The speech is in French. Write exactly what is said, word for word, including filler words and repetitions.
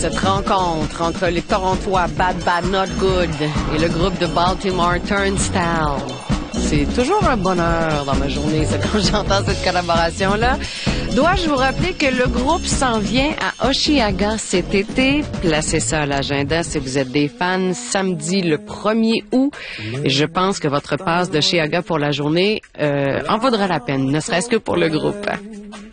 cette rencontre entre les Torontois Bad Bad Not Good et le groupe de Baltimore Turnstile. C'est toujours un bonheur dans ma journée, ça, quand j'entends cette collaboration-là. Dois-je vous rappeler que le groupe s'en vient à Osheaga cet été? Placez ça à l'agenda si vous êtes des fans. Samedi le premier août. Et je pense que votre passe d'Osheaga pour la journée euh, en vaudra la peine, ne serait-ce que pour le groupe.